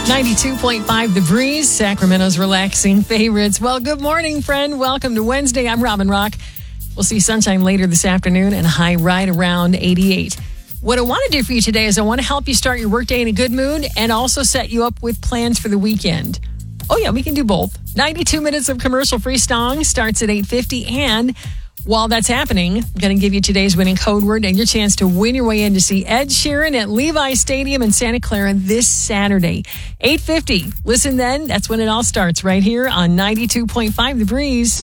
92.5 The Breeze, Sacramento's relaxing favorites. Well, good morning, friend. Welcome to Wednesday. I'm Robin Rock. We'll see sunshine later this afternoon and a high right around 88. What I want to do for you today is I want to help you start your workday in a good mood and also set you up with plans for the weekend. Oh, yeah, we can do both. 92 minutes of commercial-free song starts at 8:50. And while that's happening, I'm going to give you today's winning code word and your chance to win your way in to see Ed Sheeran at Levi Stadium in Santa Clara this Saturday. 8:50. Listen then. That's when it all starts right here on 92.5 The Breeze.